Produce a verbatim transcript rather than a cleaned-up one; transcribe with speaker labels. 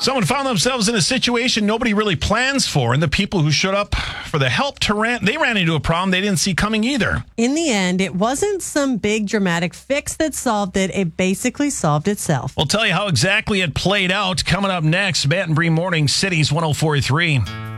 Speaker 1: Someone found themselves in a situation nobody really plans for, and the people who showed up for the help to ran, they ran into a problem they didn't see coming either.
Speaker 2: In the end, it wasn't some big dramatic fix that solved it. It basically solved itself.
Speaker 1: We'll tell you how exactly it played out coming up next. Matt and Bree Morning, Cities one oh four point three.